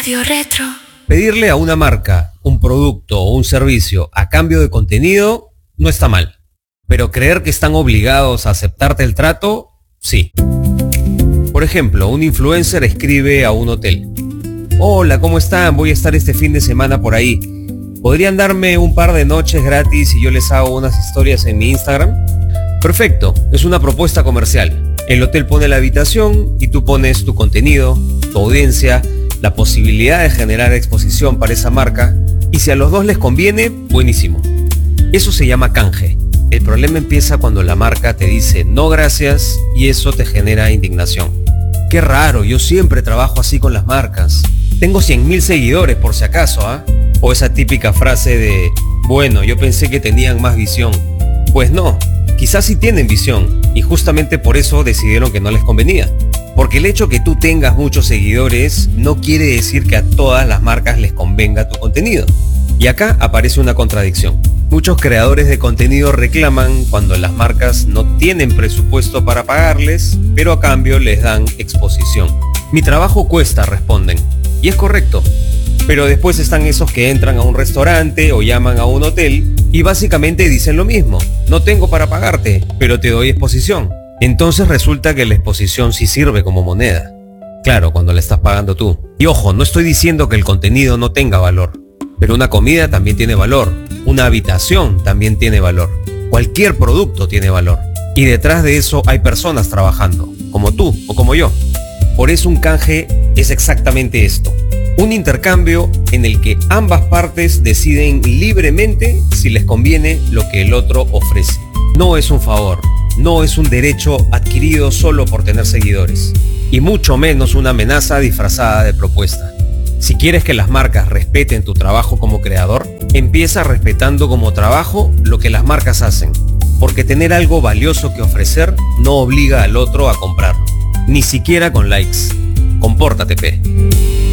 Radio Retro. Pedirle a una marca un producto o un servicio a cambio de contenido no está mal, pero creer que están obligados a aceptarte el trato, sí. Por ejemplo, un influencer escribe a un hotel: hola, ¿cómo están? Voy a estar este fin de semana por ahí. ¿Podrían darme un par de noches gratis y yo les hago unas historias en mi Instagram? Perfecto, es una propuesta comercial. El hotel pone la habitación y tú pones tu contenido, tu audiencia, la posibilidad de generar exposición para esa marca, y si a los dos les conviene, buenísimo. Eso se llama canje. El problema empieza cuando la marca te dice no gracias y eso te genera indignación. Qué raro, yo siempre trabajo así con las marcas. Tengo 100.000 seguidores por si acaso, ¿ah? O esa típica frase de, bueno, yo pensé que tenían más visión. Pues no, quizás sí tienen visión y justamente por eso decidieron que no les convenía. Porque el hecho que tú tengas muchos seguidores no quiere decir que a todas las marcas les convenga tu contenido. Y acá aparece una contradicción. Muchos creadores de contenido reclaman cuando las marcas no tienen presupuesto para pagarles, pero a cambio les dan exposición. Mi trabajo cuesta, responden. Y es correcto. Pero después están esos que entran a un restaurante o llaman a un hotel y básicamente dicen lo mismo. No tengo para pagarte, pero te doy exposición. Entonces resulta que la exposición sí sirve como moneda. Claro, cuando la estás pagando tú. Y ojo, no estoy diciendo que el contenido no tenga valor, pero una comida también tiene valor, una habitación también tiene valor, cualquier producto tiene valor. Y detrás de eso hay personas trabajando, como tú o como yo. Por eso un canje es exactamente esto. Un intercambio en el que ambas partes deciden libremente si les conviene lo que el otro ofrece. No es un favor. No es un derecho adquirido solo por tener seguidores, y mucho menos una amenaza disfrazada de propuesta. Si quieres que las marcas respeten tu trabajo como creador, empieza respetando como trabajo lo que las marcas hacen, porque tener algo valioso que ofrecer no obliga al otro a comprarlo, ni siquiera con likes. Compórtate, pe.